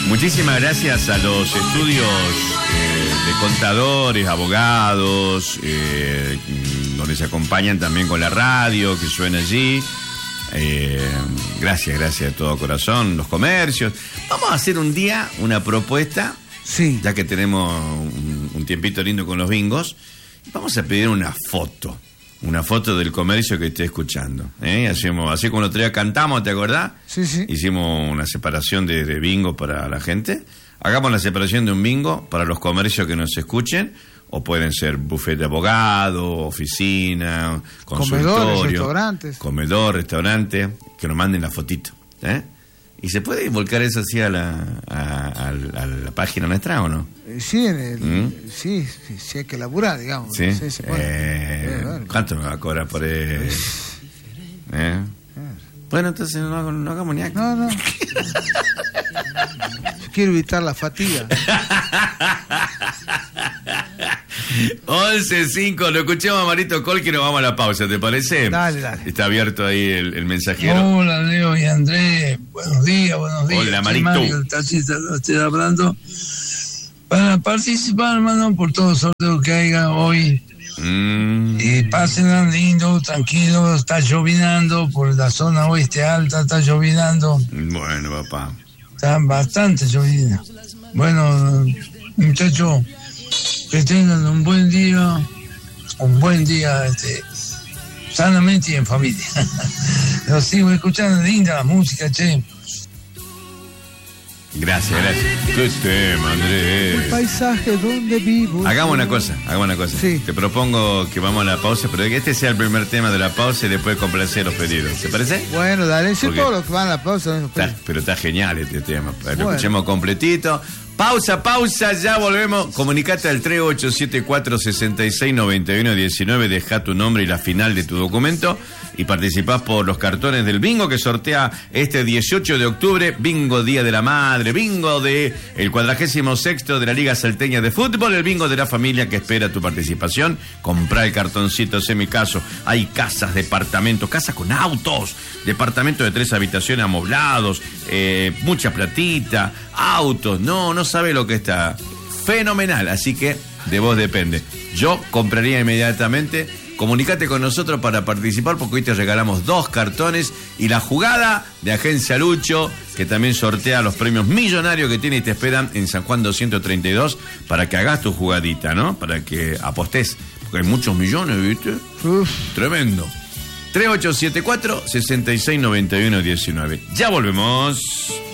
Muchísimas gracias a los estudios de contadores, abogados, donde se acompañan también con la radio que suena allí. Gracias de todo corazón. Los comercios. Vamos a hacer un día una propuesta. Sí. Ya que tenemos un tiempito lindo con los bingos, vamos a pedir una foto del comercio que esté escuchando. Hacemos, así como el otro día cantamos, ¿te acordás? Sí. Hicimos una separación de bingo para la gente. Hagamos la separación de un bingo para los comercios que nos escuchen, o pueden ser buffet de abogado, oficina, consultorio, restaurante, que nos manden la fotito. ¿Y se puede volcar eso así a la página nuestra o no? Sí, sí, hay que laburar, digamos. Sí, sí se puede. ¿Cuánto me va a cobrar por eso? Bueno, entonces no hagamos ni acá. No. Quiero evitar la fatiga. 11.05, lo escuchamos a Marito Col, que nos vamos a la pausa, ¿te parece? Dale. Está abierto ahí el mensajero. Hola, Leo y Andrés. Buenos días. Hola, Marito. Mario, el taxista, lo estoy hablando. Para participar, hermano, por todo sorteo que haya hoy. Y pasen lindo, tranquilo. Está llovinando por la zona oeste alta, está llovinando. Bueno, papá. Está bastante lloviendo. Bueno, muchachos, que tengan un buen día, sanamente y en familia. Los sigo escuchando, linda la música, che. Gracias. Qué tema, Andrés. El paisaje donde vivo. Hagamos una cosa. Sí. Te propongo que vamos a la pausa, pero que este sea el primer tema de la pausa y después complacer los pedidos. ¿Te parece? Bueno, dale, si Porque todo lo que va a la pausa. Pero está genial este tema. Lo escuchemos completito. Pausa, ya volvemos. Comunicate al 3874-669119. Deja tu nombre y la final de tu documento y participás por los cartones del bingo que sortea este 18 de octubre. Bingo Día de la Madre, bingo de el 46º de la Liga Salteña de Fútbol, el bingo de la familia que espera tu participación. Comprá el cartoncito, es mi caso. Hay casas, departamentos, casas con autos, departamentos de 3 habitaciones amoblados, mucha platita, autos, no sabe lo que está. Fenomenal, así que de vos depende. Yo compraría inmediatamente. Comunicate con nosotros para participar, porque hoy te regalamos 2 cartones y la jugada de Agencia Lucho, que también sortea los premios millonarios que tiene y te esperan en San Juan 232 para que hagas tu jugadita, ¿no? Para que apostés, porque hay muchos millones, ¿viste? Tremendo. 3874-669119. Ya volvemos.